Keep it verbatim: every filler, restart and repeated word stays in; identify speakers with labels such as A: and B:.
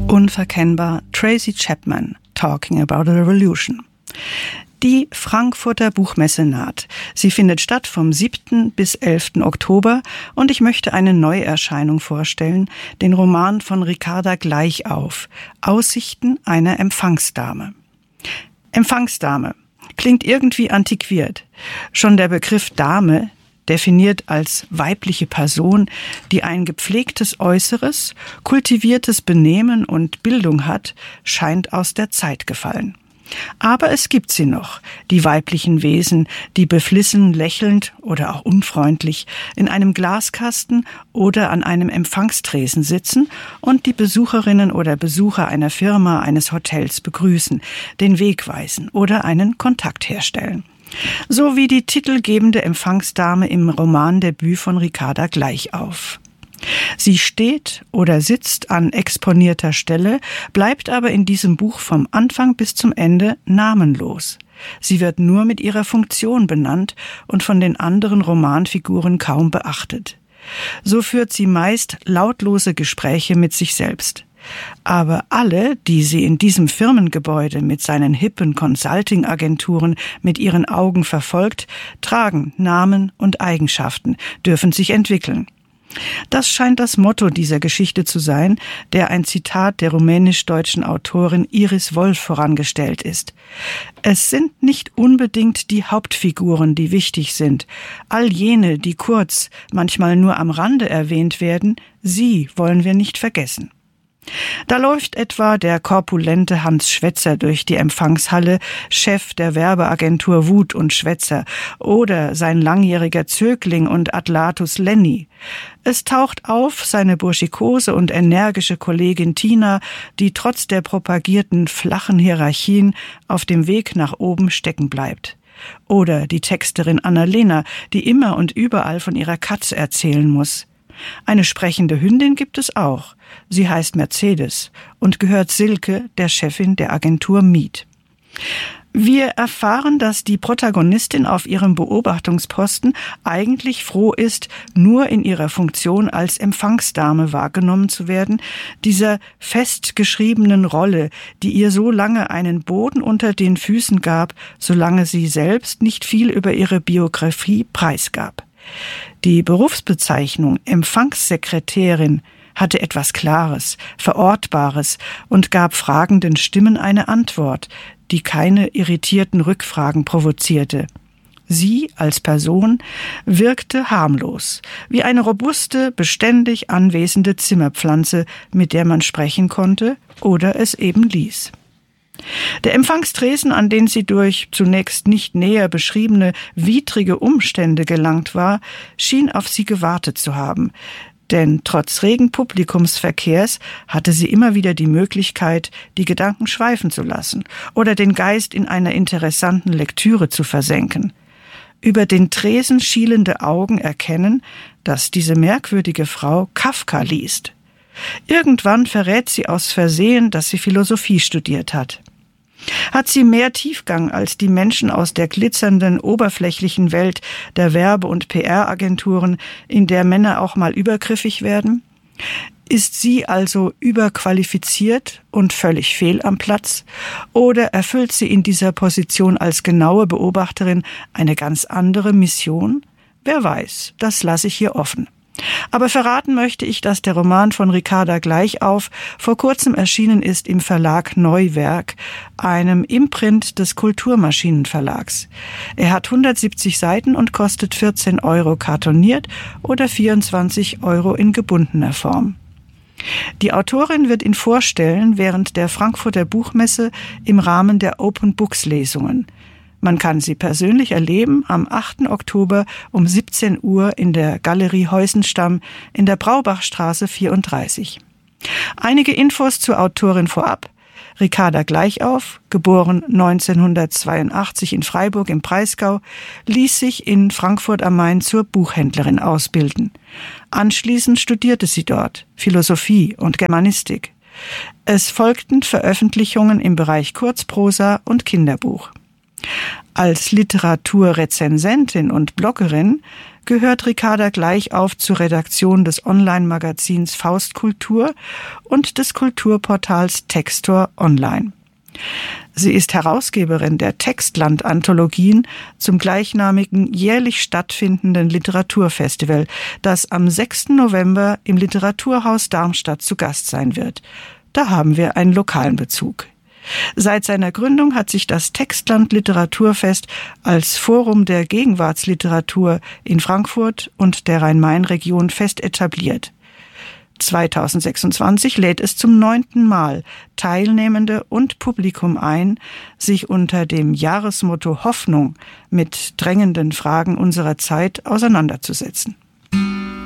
A: Unverkennbar Tracy Chapman, Talking About a Revolution. Die Frankfurter Buchmesse naht. Sie findet statt vom siebten bis elften Oktober und ich möchte eine Neuerscheinung vorstellen, den Roman von Ricarda Gleichauf, Aussichten einer Empfangsdame. Empfangsdame klingt irgendwie antiquiert. Schon der Begriff Dame, definiert als weibliche Person, die ein gepflegtes Äußeres, kultiviertes Benehmen und Bildung hat, scheint aus der Zeit gefallen. Aber es gibt sie noch, die weiblichen Wesen, die beflissen lächelnd oder auch unfreundlich in einem Glaskasten oder an einem Empfangstresen sitzen und die Besucherinnen oder Besucher einer Firma, eines Hotels begrüßen, den Weg weisen oder einen Kontakt herstellen. So wie die titelgebende Empfangsdame im Romandebüt von Ricarda Gleichauf. Sie steht oder sitzt an exponierter Stelle, bleibt aber in diesem Buch vom Anfang bis zum Ende namenlos. Sie wird nur mit ihrer Funktion benannt und von den anderen Romanfiguren kaum beachtet. So führt sie meist lautlose Gespräche mit sich selbst. Aber alle, die sie in diesem Firmengebäude mit seinen hippen Consulting-Agenturen mit ihren Augen verfolgt, tragen Namen und Eigenschaften, dürfen sich entwickeln. Das scheint das Motto dieser Geschichte zu sein, der ein Zitat der rumänisch-deutschen Autorin Iris Wolf vorangestellt ist. Es sind nicht unbedingt die Hauptfiguren, die wichtig sind. All jene, die kurz, manchmal nur am Rande erwähnt werden, sie wollen wir nicht vergessen. Da läuft etwa der korpulente Hans Schwetzer durch die Empfangshalle, Chef der Werbeagentur Wut und Schwetzer, oder sein langjähriger Zögling und Atlatus Lenny. Es taucht auf seine burschikose und energische Kollegin Tina, die trotz der propagierten flachen Hierarchien auf dem Weg nach oben stecken bleibt. Oder die Texterin Annalena, die immer und überall von ihrer Katze erzählen muss. Eine sprechende Hündin gibt es auch. Sie heißt Mercedes und gehört Silke, der Chefin der Agentur Miet. Wir erfahren, dass die Protagonistin auf ihrem Beobachtungsposten eigentlich froh ist, nur in ihrer Funktion als Empfangsdame wahrgenommen zu werden, dieser festgeschriebenen Rolle, die ihr so lange einen Boden unter den Füßen gab, solange sie selbst nicht viel über ihre Biografie preisgab. Die Berufsbezeichnung Empfangssekretärin hatte etwas Klares, Verortbares und gab fragenden Stimmen eine Antwort, die keine irritierten Rückfragen provozierte. Sie als Person wirkte harmlos, wie eine robuste, beständig anwesende Zimmerpflanze, mit der man sprechen konnte oder es eben ließ. Der Empfangstresen, an den sie durch zunächst nicht näher beschriebene widrige Umstände gelangt war, schien auf sie gewartet zu haben. Denn trotz regen Publikumsverkehrs hatte sie immer wieder die Möglichkeit, die Gedanken schweifen zu lassen oder den Geist in einer interessanten Lektüre zu versenken. Über den Tresen schielende Augen erkennen, dass diese merkwürdige Frau Kafka liest. Irgendwann verrät sie aus Versehen, dass sie Philosophie studiert hat. Hat sie mehr Tiefgang als die Menschen aus der glitzernden, oberflächlichen Welt der Werbe- und P R-Agenturen, in der Männer auch mal übergriffig werden? Ist sie also überqualifiziert und völlig fehl am Platz? Oder erfüllt sie in dieser Position als genaue Beobachterin eine ganz andere Mission? Wer weiß, das lasse ich hier offen. Aber verraten möchte ich, dass der Roman von Ricarda Gleichauf vor kurzem erschienen ist im Verlag Neuwerk, einem Imprint des Kulturmaschinenverlags. Er hat hundertsiebzig Seiten und kostet vierzehn Euro kartoniert oder vierundzwanzig Euro in gebundener Form. Die Autorin wird ihn vorstellen während der Frankfurter Buchmesse im Rahmen der Open Books Lesungen. Man kann sie persönlich erleben am achten Oktober um siebzehn Uhr in der Galerie Heusenstamm in der Braubachstraße vierunddreißig. Einige Infos zur Autorin vorab. Ricarda Gleichauf, geboren neunzehnhundertzweiundachtzig in Freiburg im Breisgau, ließ sich in Frankfurt am Main zur Buchhändlerin ausbilden. Anschließend studierte sie dort Philosophie und Germanistik. Es folgten Veröffentlichungen im Bereich Kurzprosa und Kinderbuch. Als Literaturrezensentin und Bloggerin gehört Ricarda Gleichauf zur Redaktion des Online-Magazins Faustkultur und des Kulturportals Textor Online. Sie ist Herausgeberin der Textland-Anthologien zum gleichnamigen jährlich stattfindenden Literaturfestival, das am sechsten November im Literaturhaus Darmstadt zu Gast sein wird. Da haben wir einen lokalen Bezug. Seit seiner Gründung hat sich das Textland Literaturfest als Forum der Gegenwartsliteratur in Frankfurt und der Rhein-Main-Region fest etabliert. zweitausendsechsundzwanzig lädt es zum neunten Mal Teilnehmende und Publikum ein, sich unter dem Jahresmotto Hoffnung mit drängenden Fragen unserer Zeit auseinanderzusetzen.